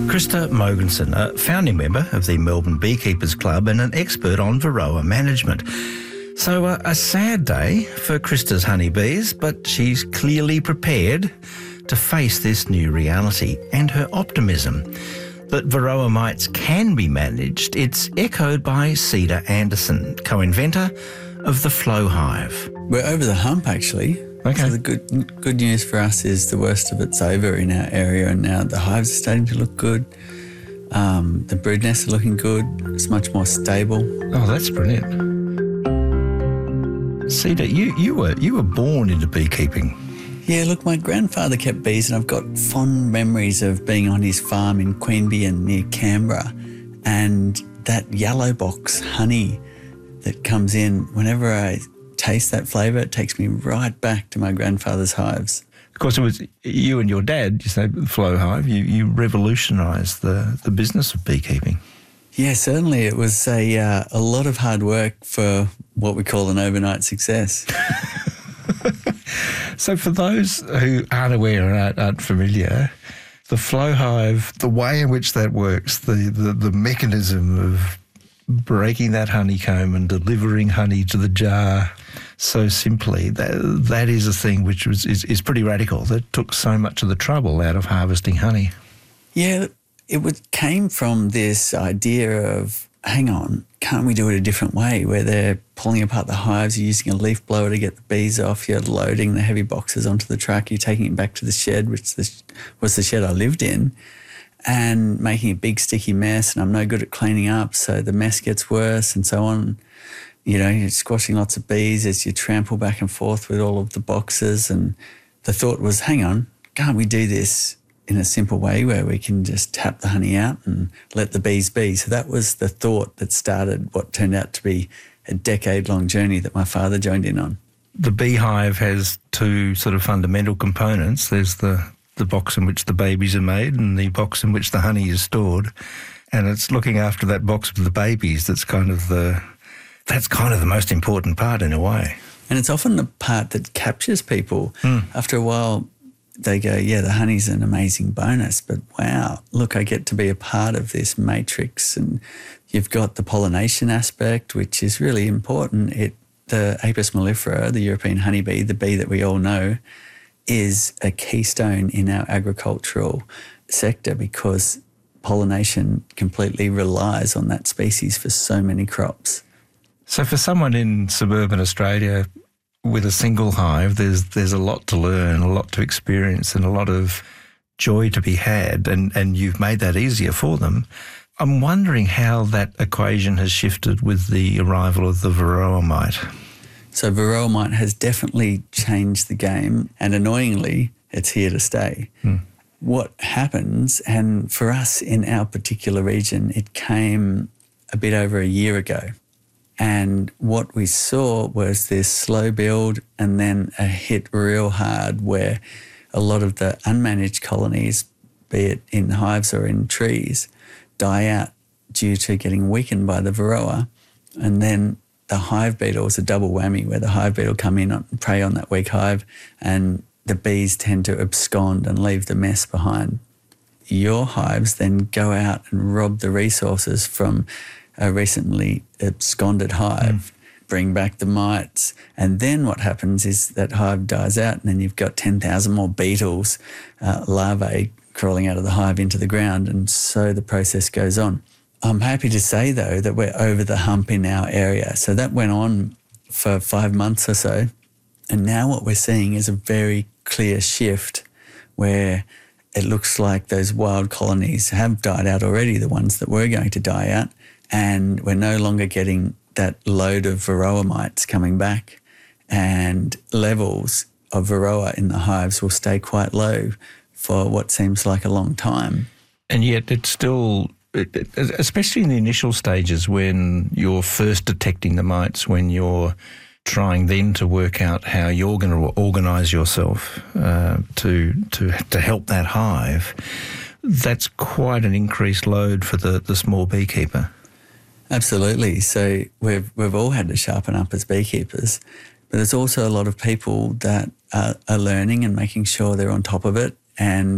Krista Mogensen, a founding member of the Melbourne Beekeepers Club and an expert on Varroa management. So a sad day for Krista's honeybees, but she's clearly prepared to face this new reality, and her optimism that Varroa mites can be managed, it's echoed by Cedar Anderson, co-inventor of the Flow Hive. We're over the hump, actually. Okay. So the good news for us is the worst of it's over in our area, and now the hives are starting to look good. The brood nests are looking good. It's much more stable. Oh, that's brilliant. Cedar, you were born into beekeeping. Yeah, look, my grandfather kept bees, and I've got fond memories of being on his farm in Queanbeyan and near Canberra, and that yellow box honey that comes in. Whenever I taste that flavour, it takes me right back to my grandfather's hives. Of course, it was you and your dad, you say, the Flow Hive. You revolutionised the business of beekeeping. Yeah, certainly. It was a lot of hard work for what we call an overnight success. So for those who aren't aware and aren't familiar, the Flow Hive, the way in which that works, the mechanism of breaking that honeycomb and delivering honey to the jar so simply, that is a thing which is pretty radical. That took so much of the trouble out of harvesting honey. Yeah, it came from this idea of, hang on, can't we do it a different way, where they're pulling apart the hives, you're using a leaf blower to get the bees off, you're loading the heavy boxes onto the truck, you're taking it back to the shed, which was the shed I lived in, and making a big sticky mess, and I'm no good at cleaning up, so the mess gets worse and so on. You know, you're squashing lots of bees as you trample back and forth with all of the boxes, and the thought was, hang on, can't we do this in a simple way where we can just tap the honey out and let the bees be? So that was the thought that started what turned out to be a decade-long journey that my father joined in on. The beehive has two sort of fundamental components. There's the box in which the babies are made and the box in which the honey is stored. And it's looking after that box with the babies that's kind of the most important part in a way. And it's often the part that captures people. After a while, they go, yeah, the honey's an amazing bonus, but wow, look, I get to be a part of this matrix. And you've got the pollination aspect, which is really important. The Apis mellifera, the European honeybee, the bee that we all know, is a keystone in our agricultural sector because pollination completely relies on that species for so many crops. So for someone in suburban Australia with a single hive, there's a lot to learn, a lot to experience and a lot of joy to be had, and you've made that easier for them. I'm wondering how that equation has shifted with the arrival of the Varroa mite. So Varroa mite has definitely changed the game, and annoyingly, it's here to stay. What happens, and for us in our particular region, it came a bit over a year ago. And what we saw was this slow build and then a hit real hard where a lot of the unmanaged colonies, be it in hives or in trees, die out due to getting weakened by the Varroa. And then the hive beetle is a double whammy where the hive beetle come in and prey on that weak hive, and the bees tend to abscond and leave the mess behind. Your hives then go out and rob the resources from a recently absconded hive, bring back the mites, and then what happens is that hive dies out, and then you've got 10,000 more beetles, larvae, crawling out of the hive into the ground, and so the process goes on. I'm happy to say, though, that we're over the hump in our area. So that went on for 5 months or so, and now what we're seeing is a very clear shift where it looks like those wild colonies have died out already, the ones that were going to die out, and we're no longer getting that load of Varroa mites coming back, and levels of Varroa in the hives will stay quite low for what seems like a long time. And yet it's still, especially in the initial stages when you're first detecting the mites, when you're trying then to work out how you're going to organise yourself to help that hive, that's quite an increased load for the small beekeeper. Absolutely. So we've all had to sharpen up as beekeepers, but there's also a lot of people that are learning and making sure they're on top of it, and